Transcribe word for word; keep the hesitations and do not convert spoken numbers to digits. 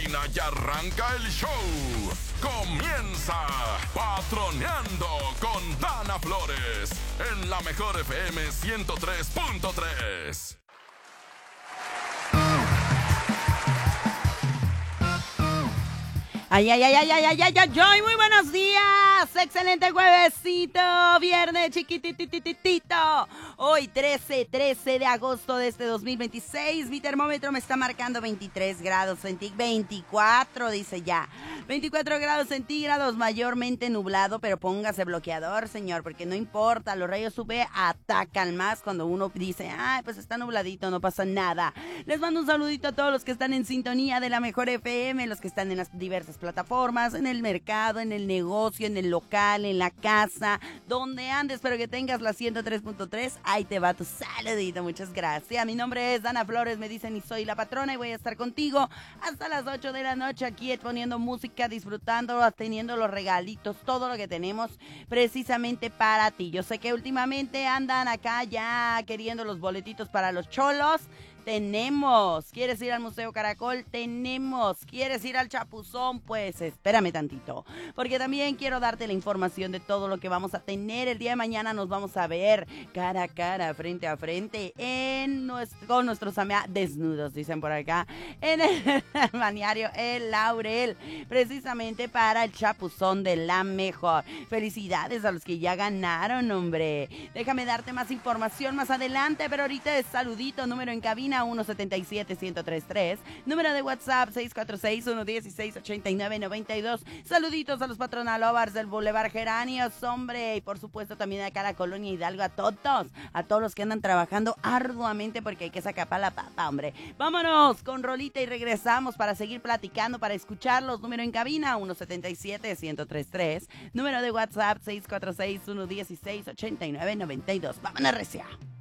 cabina y arranca el show. Comienza Patroneando con Dana Flores en la mejor F M ciento tres punto tres. Ay, ay, ay, ay, ay, ay, ay, ay, ay, muy buenos días. Excelente juevesito, viernes chiquitititito. Hoy trece, trece de agosto de este dos mil veintiséis. Mi termómetro me está marcando veintitrés grados centígrados, veinticuatro dice ya. veinticuatro grados centígrados, mayormente nublado, pero póngase bloqueador, señor, porque no importa, los rayos U V atacan más cuando uno dice, ay, pues está nubladito, no pasa nada. Les mando un saludito a todos los que están en sintonía de la mejor F M, los que están en las diversas plataformas, en el mercado, en el negocio, en el local, en la casa, donde andes, espero que tengas la ciento tres punto tres, ahí te va tu saludito, muchas gracias. Mi nombre es Dana Flores, me dicen y soy la patrona y voy a estar contigo hasta las ocho de la noche aquí poniendo música, disfrutando, teniendo los regalitos, todo lo que tenemos precisamente para ti. Yo sé que últimamente andan acá ya queriendo los boletitos para los cholos. Tenemos. ¿Quieres ir al Museo Caracol? Tenemos. ¿Quieres ir al Chapuzón? Pues espérame tantito, porque también quiero darte la información de todo lo que vamos a tener. El día de mañana nos vamos a ver cara a cara, frente a frente, en nuestro, con nuestros amigos desnudos, dicen por acá, en el maniario El Laurel, precisamente para el Chapuzón de la mejor. Felicidades a los que ya ganaron, hombre. Déjame darte más información más adelante, pero ahorita es saludito, número en cabina uno siete siete, uno cero tres tres, número de WhatsApp seis cuatro seis, uno uno seis, ocho nueve nueve dos. Saluditos a los patronalovers del Boulevard Geranios, hombre, y por supuesto también acá a la Colonia Hidalgo, a todos, a todos los que andan trabajando arduamente porque hay que sacar para la papa, hombre. Vámonos con rolita y regresamos para seguir platicando, para escucharlos. Número en cabina uno siete siete, uno cero tres tres, número de WhatsApp seis cuatro seis, uno uno seis, ocho nueve nueve dos. Vámonos, recia.